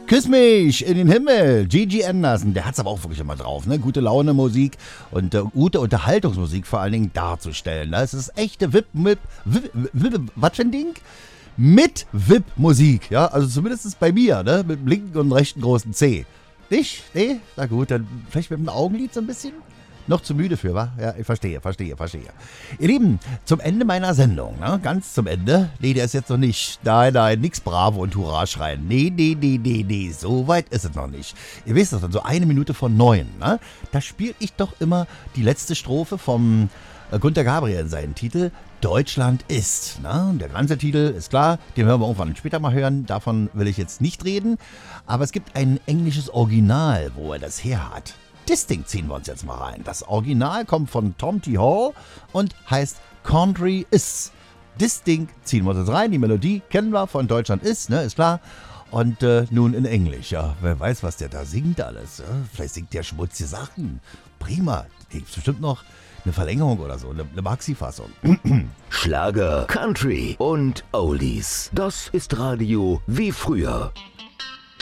Küss mich in den Himmel. Gigi Anderson, der hat's aber auch wirklich immer drauf, ne? Gute Laune Musik und gute Unterhaltungsmusik vor allen Dingen darzustellen. Das ist echte was für ein Ding? Mit VIP-Musik, ja? Also zumindest bei mir, ne? Mit dem linken und rechten großen C. Nicht? Nee? Na gut, dann vielleicht mit dem Augenlid so ein bisschen? Noch zu müde für, wa? Ja, ich verstehe. Ihr Lieben, zum Ende meiner Sendung, ne? Ganz zum Ende. Nee, der ist jetzt noch nicht. Nein, nix Bravo und Hurra schreien. Nee, so weit ist es noch nicht. Ihr wisst doch, dann so 1 Minute vor 9, ne? Da spiele ich doch immer die letzte Strophe vom Gunter Gabriel in seinen Titel Deutschland ist. Ne? Der ganze Titel ist klar, den hören wir irgendwann später mal hören. Davon will ich jetzt nicht reden. Aber es gibt ein englisches Original, wo er das her hat. Das Ding ziehen wir uns jetzt mal rein. Das Original kommt von Tom T. Hall und heißt Country Is. Das Ding ziehen wir uns jetzt rein. Die Melodie kennen wir von Deutschland ist, ne, ist klar. Und nun in Englisch. Ja, wer weiß, was der da singt alles. Ja? Vielleicht singt der schmutzige Sachen. Prima. Gibt es bestimmt noch eine Verlängerung oder so, eine Maxi-Fassung. Schlager, Country und Oldies. Das ist Radio wie früher.